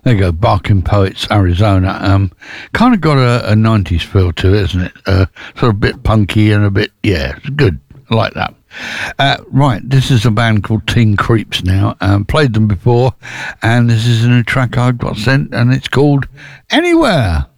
There you go, Barking Poets, Arizona. Kind of got a 90s feel to it, isn't it? Sort of a bit punky and a bit, yeah, it's good. I like that. Right, this is a band called Teen Creeps now. Played them before, and this is a new track I got sent, and it's called Anywhere.